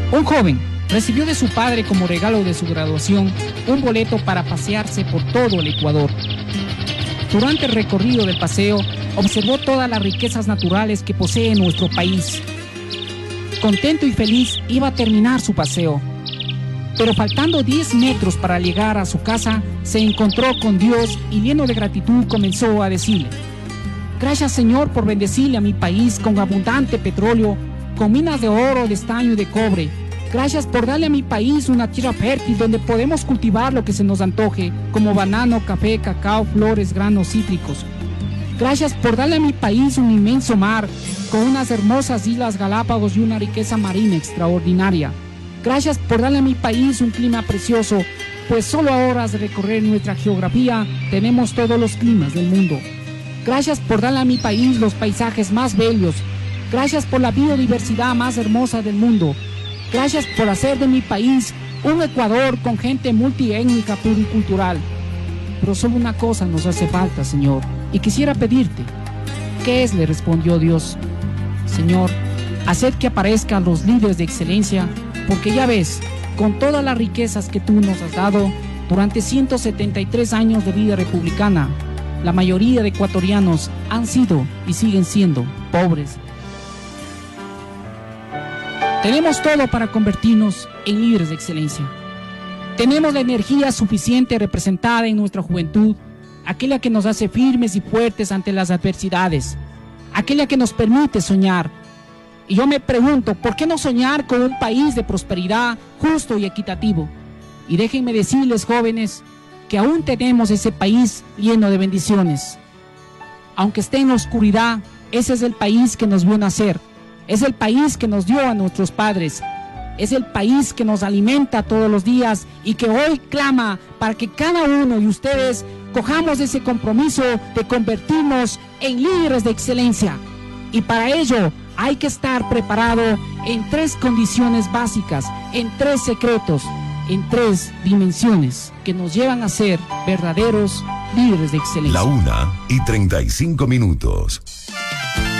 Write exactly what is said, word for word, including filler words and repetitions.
Un joven recibió de su padre como regalo de su graduación un boleto para pasearse por todo el Ecuador. Durante el recorrido del paseo, observó todas las riquezas naturales que posee nuestro país. Contento y feliz iba a terminar su paseo, pero faltando diez metros para llegar a su casa, se encontró con Dios y lleno de gratitud comenzó a decirle: gracias, Señor, por bendecirle a mi país con abundante petróleo, con minas de oro, de estaño y de cobre. Gracias por darle a mi país una tierra fértil donde podemos cultivar lo que se nos antoje, como banano, café, cacao, flores, granos cítricos. Gracias por darle a mi país un inmenso mar, con unas hermosas islas Galápagos y una riqueza marina extraordinaria. Gracias por darle a mi país un clima precioso, pues solo a horas de recorrer nuestra geografía tenemos todos los climas del mundo. Gracias por darle a mi país los paisajes más bellos. Gracias por la biodiversidad más hermosa del mundo. Gracias por hacer de mi país un Ecuador con gente multiétnica, pluricultural. Pero solo una cosa nos hace falta, Señor, y quisiera pedirte. ¿Qué es?, le respondió Dios. Señor, haced que aparezcan los líderes de excelencia, porque ya ves, con todas las riquezas que tú nos has dado, durante ciento setenta y tres años de vida republicana, la mayoría de ecuatorianos han sido y siguen siendo pobres. Tenemos todo para convertirnos en líderes de excelencia. Tenemos la energía suficiente representada en nuestra juventud, aquella que nos hace firmes y fuertes ante las adversidades, aquella que nos permite soñar. Y yo me pregunto, ¿por qué no soñar con un país de prosperidad justo y equitativo? Y déjenme decirles, jóvenes, que aún tenemos ese país lleno de bendiciones. Aunque esté en la oscuridad, ese es el país que nos vio nacer. Es el país que nos dio a nuestros padres. Es el país que nos alimenta todos los días y que hoy clama para que cada uno de ustedes cojamos ese compromiso de convertirnos en líderes de excelencia. Y para ello hay que estar preparado en tres condiciones básicas, en tres secretos, en tres dimensiones que nos llevan a ser verdaderos líderes de excelencia. La una y treinta y cinco minutos.